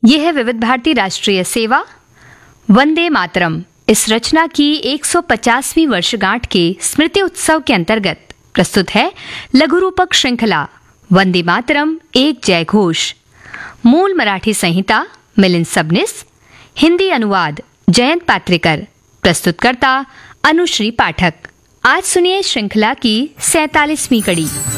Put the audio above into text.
ये है विविध भारती राष्ट्रीय सेवा वंदे मातरम। इस रचना की 150वीं वर्षगांठ के स्मृति उत्सव के अंतर्गत प्रस्तुत है लघु रूपक श्रृंखला वंदे मातरम एक जय घोष। मूल मराठी संहिता मिलिंद सबनिस, हिंदी अनुवाद जयंत पात्रेकर, प्रस्तुतकर्ता अनुश्री पाठक। आज सुनिए श्रृंखला की 47वीं कड़ी।